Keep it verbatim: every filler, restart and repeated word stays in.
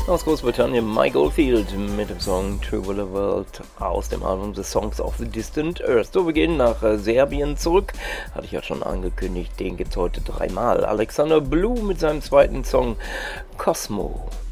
Aus Großbritannien Mike Oldfield mit dem Song Tubular World aus dem Album The Songs of the Distant Earth. So, wir gehen nach äh, Serbien zurück. Hatte ich ja schon angekündigt, den gibt's heute dreimal. Alexander Blue mit seinem zweiten Song Cosmo.